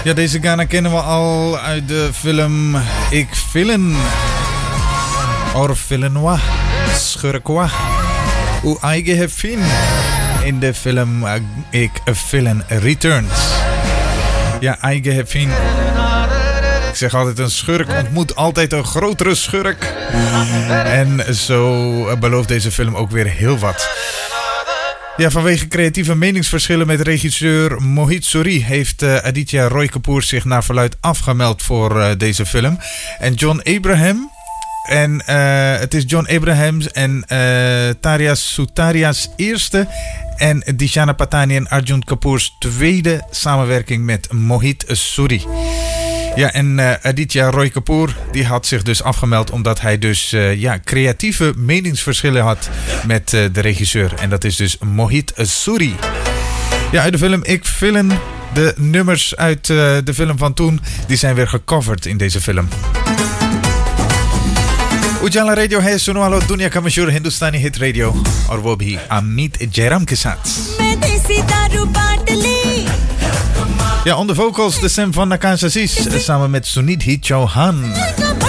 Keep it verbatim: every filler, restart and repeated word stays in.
Ja, deze Ghana kennen we al uit de film Ik Villain. Or Villainois. Schurkwa. Hoe eigen heb fin. In de film uh, Ik Villain Returns. Ja, eigen heb fin. Ik zeg altijd, een schurk ontmoet altijd een grotere schurk. En zo belooft deze film ook weer heel wat. Ja, vanwege creatieve meningsverschillen met regisseur Mohit Suri heeft uh, Aditya Roy Kapoor zich naar verluidt afgemeld voor uh, deze film. En John Abraham, en uh, het is John Abrahams en uh, Tarya Sutaria's eerste en Dishana Patani en Arjun Kapoor's tweede samenwerking met Mohit Suri. Ja, en uh, Aditya Roy Kapoor die had zich dus afgemeld omdat hij dus uh, ja, creatieve meningsverschillen had met uh, de regisseur. En dat is dus Mohit Suri. Ja, uit de film Ik Villain. De nummers uit uh, de film van toen, die zijn weer gecoverd in deze film. Ujala Radio है सुनो वालों दुनिया का मशहूर हिंदुस्तानी hit radio और वो भी अमित जयराम के साथ. Ja, on de vocals de stem van Nakas Aziz samen met Sunidhi Chauhan.